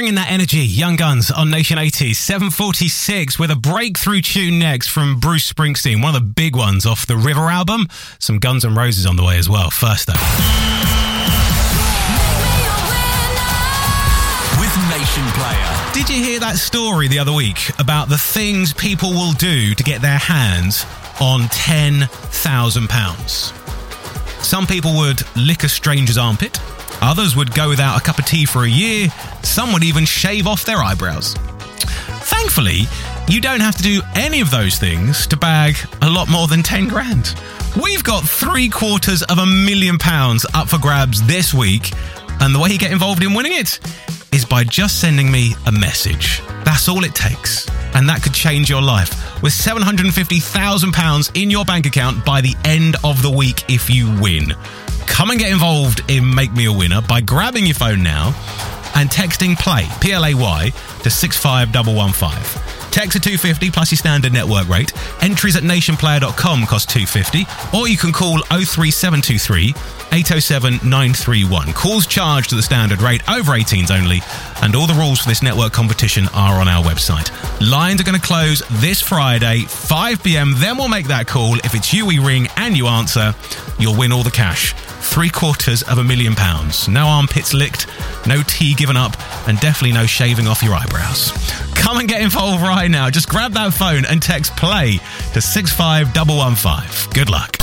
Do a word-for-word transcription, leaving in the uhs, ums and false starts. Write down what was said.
bringing that energy. Young Guns on Nation eighties, seven forty-six, with a breakthrough tune next from Bruce Springsteen, one of the big ones off the River album. Some Guns N' Roses on the way as well. First though, with Nation Player. Did you hear that story the other week about the things people will do to get their hands on ten thousand pounds? Some people would lick a stranger's armpit. Others would go without a cup of tea for a year. Some would even shave off their eyebrows. Thankfully, you don't have to do any of those things to bag a lot more than ten grand. We've got three quarters of a million pounds up for grabs this week, and the way you get involved in winning it is by just sending me a message. That's all it takes, and that could change your life, with seven hundred fifty thousand pounds in your bank account by the end of the week if you win. Come and get involved in Make Me a Winner by grabbing your phone now and texting PLAY, P L A Y, to six five one one five. Text at two fifty plus your standard network rate. Entries at nationplayer dot com cost two fifty, or you can call oh three seven two three, eight oh seven, nine three one. Calls charged at the standard rate, over eighteens only, and all the rules for this network competition are on our website. Lines are going to close this Friday, five p.m. Then we'll make that call. If it's you we ring and you answer, you'll win all the cash. Three quarters of a million pounds. No armpits licked, no tea given up, and definitely no shaving off your eyebrows. Come and get involved right now. Just grab that phone and text PLAY to six five one one five. Good luck.